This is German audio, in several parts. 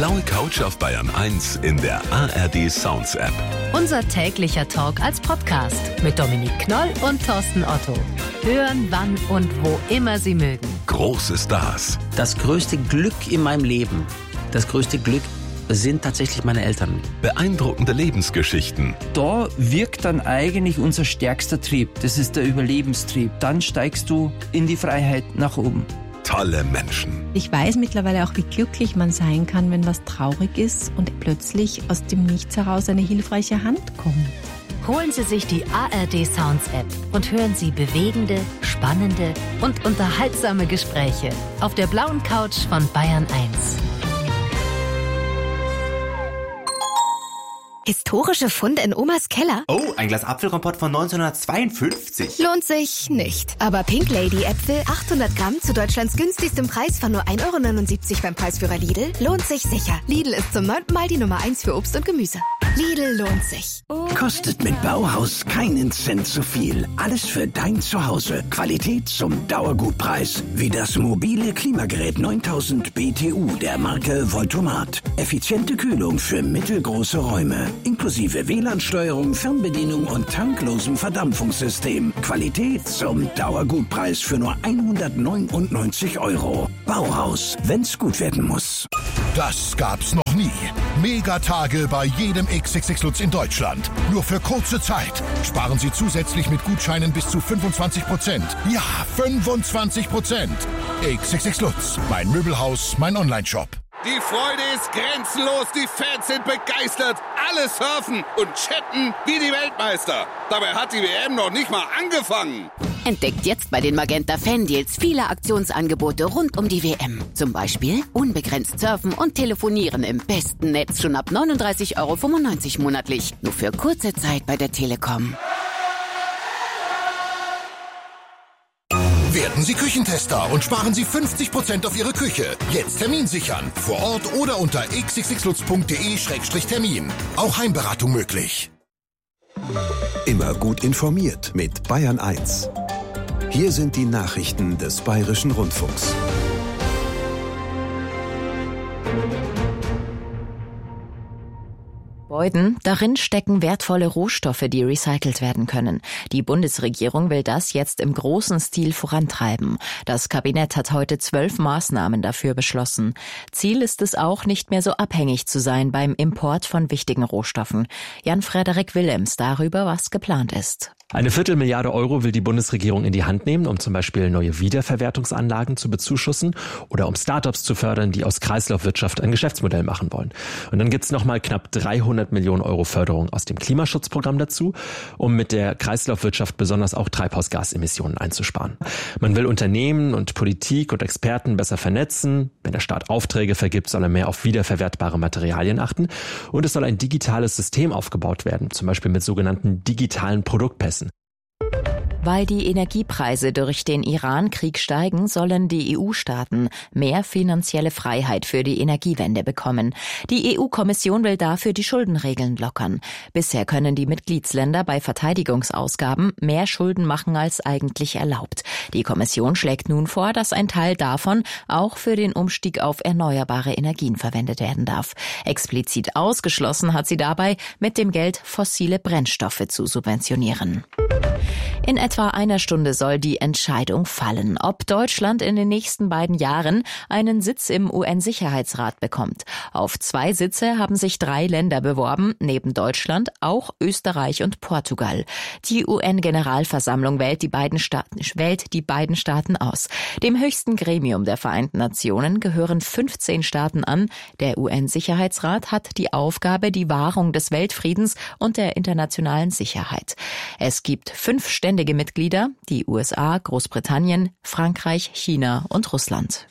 blaue Couch auf Bayern 1 in der ARD Sounds App. Unser täglicher Talk als Podcast mit Dominik Knoll und Thorsten Otto. Hören, wann und wo immer Sie mögen. Große Stars. Das größte Glück in meinem Leben, das größte Glück sind tatsächlich meine Eltern. Beeindruckende Lebensgeschichten. Da wirkt dann eigentlich unser stärkster Trieb. Das ist der Überlebenstrieb. Dann steigst du in die Freiheit nach oben. Tolle Menschen. Ich weiß mittlerweile auch, wie glücklich man sein kann, wenn was traurig ist und plötzlich aus dem Nichts heraus eine hilfreiche Hand kommt. Holen Sie sich die ARD Sounds App und hören Sie bewegende, spannende und unterhaltsame Gespräche auf der blauen Couch von Bayern 1. Historische Funde in Omas Keller? Oh, ein Glas Apfelkompott von 1952. Lohnt sich nicht. Aber Pink Lady Äpfel, 800 Gramm zu Deutschlands günstigstem Preis von nur 1,79 € beim Preisführer Lidl, lohnt sich sicher. Lidl ist zum 9. Mal die Nummer 1 für Obst und Gemüse. Lidl lohnt sich. Kostet mit Bauhaus keinen Cent zu viel. Alles für dein Zuhause. Qualität zum Dauergutpreis. Wie das mobile Klimagerät 9000 BTU der Marke Voltomat. Effiziente Kühlung für mittelgroße Räume. Inklusive WLAN-Steuerung, Fernbedienung und tanklosem Verdampfungssystem. Qualität zum Dauergutpreis für nur 199 €. Bauhaus, wenn's gut werden muss. Das gab's noch nie. Megatage bei jedem XXX Lutz in Deutschland. Nur für kurze Zeit. Sparen Sie zusätzlich mit Gutscheinen bis zu 25%. Ja, 25%. XXX Lutz, mein Möbelhaus, mein Onlineshop. Die Freude ist grenzenlos, die Fans sind begeistert, alle surfen und chatten wie die Weltmeister. Dabei hat die WM noch nicht mal angefangen. Entdeckt jetzt bei den Magenta Fan Deals viele Aktionsangebote rund um die WM. Zum Beispiel unbegrenzt surfen und telefonieren im besten Netz schon ab 39,95 € monatlich. Nur für kurze Zeit bei der Telekom. Werden Sie Küchentester und sparen Sie 50% auf Ihre Küche. Jetzt Termin sichern. Vor Ort oder unter xxxlutz.de/termin. Auch Heimberatung möglich. Immer gut informiert mit Bayern 1. Hier sind die Nachrichten des Bayerischen Rundfunks. Gebäuden. Darin stecken wertvolle Rohstoffe, die recycelt werden können. Die Bundesregierung will das jetzt im großen Stil vorantreiben. Das Kabinett hat heute 12 Maßnahmen dafür beschlossen. Ziel ist es auch, nicht mehr so abhängig zu sein beim Import von wichtigen Rohstoffen. Jan-Frederik Willems darüber, was geplant ist. Eine Viertelmilliarde € will die Bundesregierung in die Hand nehmen, um zum Beispiel neue Wiederverwertungsanlagen zu bezuschussen oder um Startups zu fördern, die aus Kreislaufwirtschaft ein Geschäftsmodell machen wollen. Und dann gibt's nochmal knapp 300 Millionen € Förderung aus dem Klimaschutzprogramm dazu, um mit der Kreislaufwirtschaft besonders auch Treibhausgasemissionen einzusparen. Man will Unternehmen und Politik und Experten besser vernetzen. Wenn der Staat Aufträge vergibt, soll er mehr auf wiederverwertbare Materialien achten. Und es soll ein digitales System aufgebaut werden, zum Beispiel mit sogenannten digitalen Produktpässen. Weil die Energiepreise durch den Iran-Krieg steigen, sollen die EU-Staaten mehr finanzielle Freiheit für die Energiewende bekommen. Die EU-Kommission will dafür die Schuldenregeln lockern. Bisher können die Mitgliedsländer bei Verteidigungsausgaben mehr Schulden machen als eigentlich erlaubt. Die Kommission schlägt nun vor, dass ein Teil davon auch für den Umstieg auf erneuerbare Energien verwendet werden darf. Explizit ausgeschlossen hat sie dabei, mit dem Geld fossile Brennstoffe zu subventionieren. In etwa einer Stunde soll die Entscheidung fallen, ob Deutschland in den nächsten beiden Jahren einen Sitz im UN-Sicherheitsrat bekommt. Auf 2 Sitze haben sich 3 Länder beworben, neben Deutschland auch Österreich und Portugal. Die UN-Generalversammlung wählt die beiden Staaten aus. Dem höchsten Gremium der Vereinten Nationen gehören 15 Staaten an. Der UN-Sicherheitsrat hat die Aufgabe, die Wahrung des Weltfriedens und der internationalen Sicherheit. Es gibt 5 ständige Mitglieder, die USA, Großbritannien, Frankreich, China und Russland.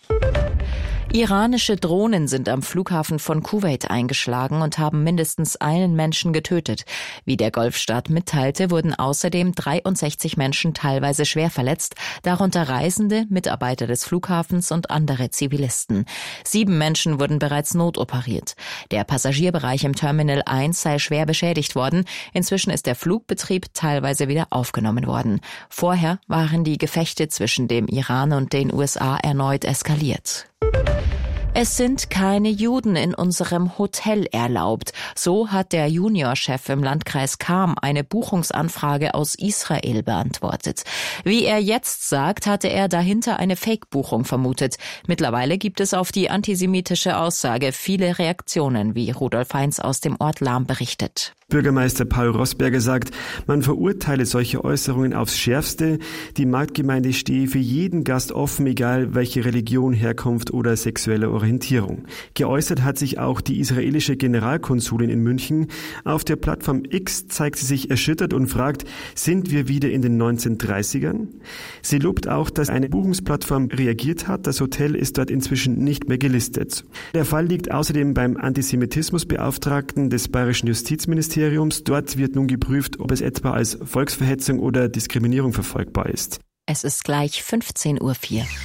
Iranische Drohnen sind am Flughafen von Kuwait eingeschlagen und haben mindestens einen Menschen getötet. Wie der Golfstaat mitteilte, wurden außerdem 63 Menschen teilweise schwer verletzt, darunter Reisende, Mitarbeiter des Flughafens und andere Zivilisten. 7 Menschen wurden bereits notoperiert. Der Passagierbereich im Terminal 1 sei schwer beschädigt worden. Inzwischen ist der Flugbetrieb teilweise wieder aufgenommen worden. Vorher waren die Gefechte zwischen dem Iran und den USA erneut eskaliert. Es sind keine Juden in unserem Hotel erlaubt. So hat der Juniorchef im Landkreis Cham eine Buchungsanfrage aus Israel beantwortet. Wie er jetzt sagt, hatte er dahinter eine Fake-Buchung vermutet. Mittlerweile gibt es auf die antisemitische Aussage viele Reaktionen, wie Rudolf Heinz aus dem Ort Lahm berichtet. Bürgermeister Paul Rossberger sagt, man verurteile solche Äußerungen aufs Schärfste. Die Marktgemeinde stehe für jeden Gast offen, egal welche Religion, Herkunft oder sexuelle Orientierung. Geäußert hat sich auch die israelische Generalkonsulin in München. Auf der Plattform X zeigt sie sich erschüttert und fragt, sind wir wieder in den 1930ern? Sie lobt auch, dass eine Buchungsplattform reagiert hat. Das Hotel ist dort inzwischen nicht mehr gelistet. Der Fall liegt außerdem beim Antisemitismusbeauftragten des Bayerischen Justizministeriums. Dort wird nun geprüft, ob es etwa als Volksverhetzung oder Diskriminierung verfolgbar ist. Es ist gleich 15:04 Uhr.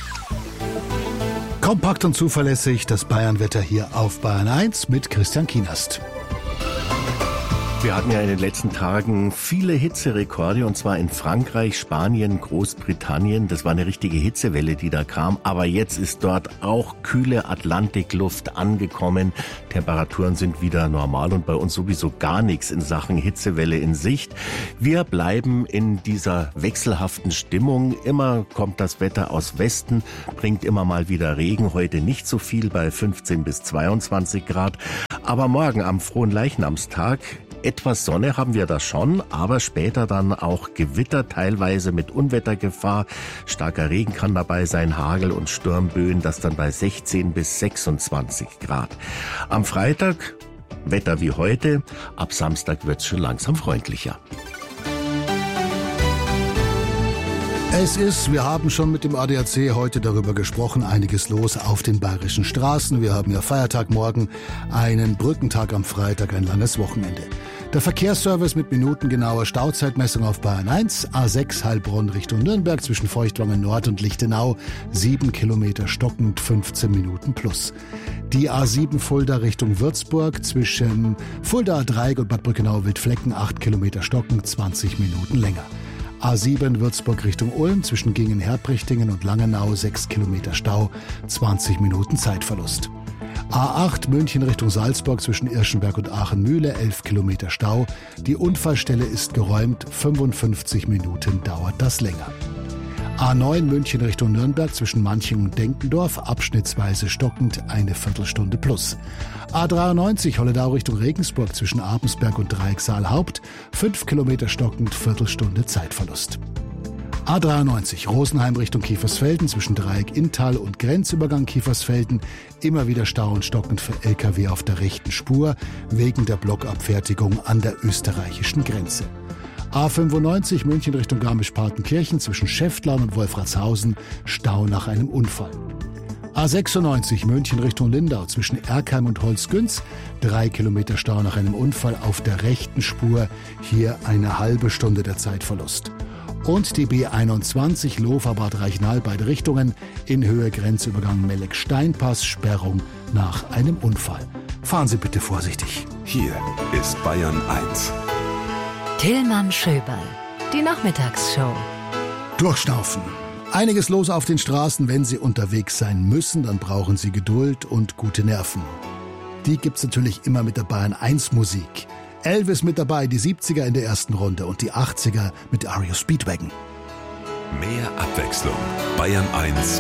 Kompakt und zuverlässig das Bayernwetter hier auf Bayern 1 mit Christian Kienast. Wir hatten ja in den letzten Tagen viele Hitzerekorde, und zwar in Frankreich, Spanien, Großbritannien. Das war eine richtige Hitzewelle, die da kam. Aber jetzt ist dort auch kühle Atlantikluft angekommen. Temperaturen sind wieder normal und bei uns sowieso gar nichts in Sachen Hitzewelle in Sicht. Wir bleiben in dieser wechselhaften Stimmung. Immer kommt das Wetter aus Westen, bringt immer mal wieder Regen. Heute nicht so viel, bei 15 bis 22 Grad. Aber morgen am Fronleichnamstag etwas Sonne haben wir da schon, aber später dann auch Gewitter, teilweise mit Unwettergefahr. Starker Regen kann dabei sein, Hagel und Sturmböen, das dann bei 16 bis 26 Grad. Am Freitag Wetter wie heute, ab Samstag wird's schon langsam freundlicher. Wir haben schon mit dem ADAC heute darüber gesprochen, einiges los auf den bayerischen Straßen. Wir haben ja Feiertag morgen, einen Brückentag am Freitag, ein langes Wochenende. Der Verkehrsservice mit minutengenauer Stauzeitmessung auf Bayern 1, A6 Heilbronn Richtung Nürnberg zwischen Feuchtwangen Nord und Lichtenau, 7 Kilometer stockend, 15 Minuten plus. Die A7 Fulda Richtung Würzburg zwischen Fulda Dreieck und Bad Brückenau-Wildflecken, 8 Kilometer stockend, 20 Minuten länger. A7 Würzburg Richtung Ulm zwischen Gingen-Herbrichtingen und Langenau, 6 Kilometer Stau, 20 Minuten Zeitverlust. A8 München Richtung Salzburg zwischen Irschenberg und Aachen-Mühle, 11 Kilometer Stau. Die Unfallstelle ist geräumt, 55 Minuten dauert das länger. A9 München Richtung Nürnberg zwischen Manching und Denkendorf, abschnittsweise stockend, eine Viertelstunde plus. A93 Holledau Richtung Regensburg zwischen Abensberg und Dreiecksaal-Haupt, 5 Kilometer stockend, Viertelstunde Zeitverlust. A93 Rosenheim Richtung Kiefersfelden zwischen Dreieck-Inntal und Grenzübergang Kiefersfelden, immer wieder Stau und stockend für Lkw auf der rechten Spur, wegen der Blockabfertigung an der österreichischen Grenze. A95 München Richtung Garmisch-Partenkirchen zwischen Schäftlarn und Wolfratshausen, Stau nach einem Unfall. A96 München Richtung Lindau zwischen Erkheim und Holzgünz, 3 Kilometer Stau nach einem Unfall auf der rechten Spur, hier eine halbe Stunde der Zeitverlust. Und die B21 Lofer-Bad Reichenhall, beide Richtungen, in Höhe Grenzübergang Melleck-Steinpass, Sperrung nach einem Unfall. Fahren Sie bitte vorsichtig. Hier ist Bayern 1. Tillmann Schöberl, die Nachmittagsshow. Durchschnaufen. Einiges los auf den Straßen. Wenn Sie unterwegs sein müssen, dann brauchen Sie Geduld und gute Nerven. Die gibt's natürlich immer mit der Bayern 1 Musik. Elvis mit dabei, die 70er in der ersten Runde und die 80er mit REO Speedwagon. Mehr Abwechslung. Bayern 1